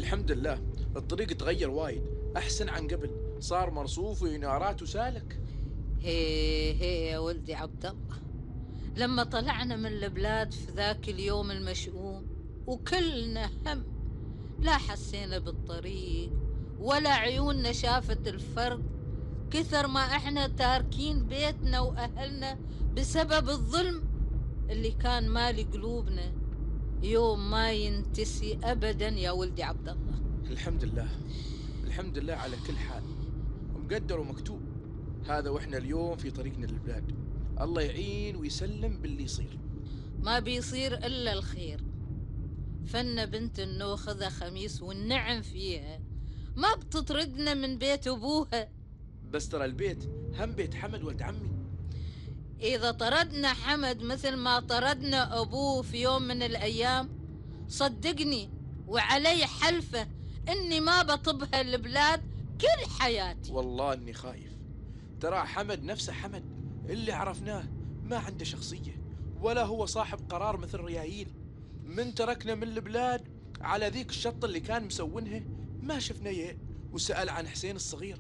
الحمد لله. الطريق تغير وايد، أحسن عن قبل، صار مرصوف وإنارات وسالك. هي يا ولدي عبد الله، لما طلعنا من البلاد في ذاك اليوم المشؤوم وكلنا هم، لا حسينا بالطريق ولا عيوننا شافت الفرق، كثر ما احنا تاركين بيتنا وأهلنا بسبب الظلم اللي كان مالي قلوبنا، يوم ما ينتسي أبدا يا ولدي عبد الله. الحمد لله، الحمد لله على كل حال، ومقدر ومكتوب. هذا وإحنا اليوم في طريقنا للبلاد، الله يعين ويسلم باللي يصير. ما بيصير إلا الخير. فن بنت النوخذة خميس والنعم فيها ما بتطردنا من بيت أبوها. بس ترى البيت هم بيت حمد ولد عمي. إذا طردنا حمد مثل ما طردنا أبوه في يوم من الأيام، صدقني وعلي حلفة إني ما بطبها البلاد كل حياتي. والله إني خايف. ترى حمد نفسه حمد اللي عرفناه ما عنده شخصية، ولا هو صاحب قرار مثل ريايل. من تركنا من البلاد على ذيك الشطة اللي كان مسوينها ما شفنا يه، وسأل عن حسين الصغير.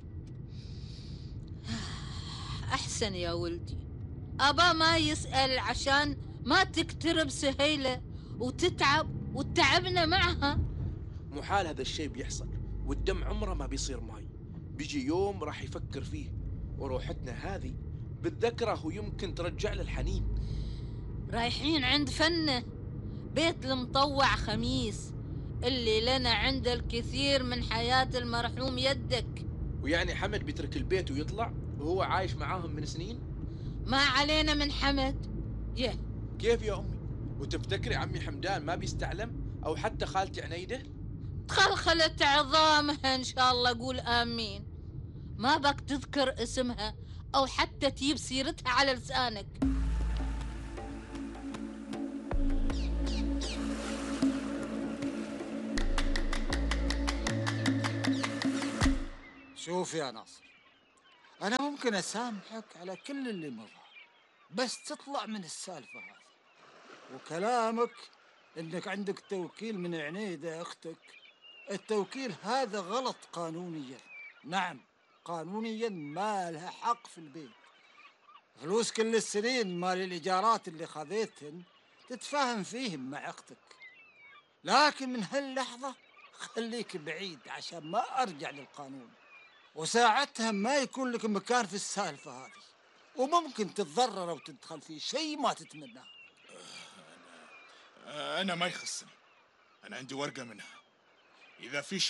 أحسن يا ولدي، أبا ما يسأل عشان ما تكترب سهيلة وتتعب وتعبنا معها. محال هذا الشيء بيحصل، والدم عمره ما بيصير ماي. بيجي يوم راح يفكر فيه، وروحتنا هذه بتذكره ويمكن ترجع له الحنين. رايحين عند فنه، بيت المطوع خميس اللي لنا عند الكثير من حياة المرحوم يدك. ويعني حمد بيترك البيت ويطلع وهو عايش معاهم من سنين؟ ما علينا من حمد. يه، كيف يا أمي؟ وتفتكري عمي حمدان ما بيستعلم؟ أو حتى خالتي عنيدة؟ تخلخلت عظامها إن شاء الله، قول آمين. ما بك تذكر اسمها أو حتى تجيب سيرتها على لسانك. شوف يا ناصر، أنا ممكن أسامحك على كل اللي مضى، بس تطلع من السالفة هذه. وكلامك إنك عندك توكيل من عنيدة أختك، التوكيل هذا غلط قانونيا. نعم، قانونيا ما لها حق في البيت. فلوس كل السنين مال الإيجارات اللي خذيتهن تتفاهم فيهم مع أختك، لكن من هاللحظة خليك بعيد عشان ما أرجع للقانون، وساعتها ما يكون لك مكان في السالفة هذه، وممكن تتضرر أو تدخل في شيء ما تتمناه. أنا ما يخصني، أنا عندي ورقة منها، إذا في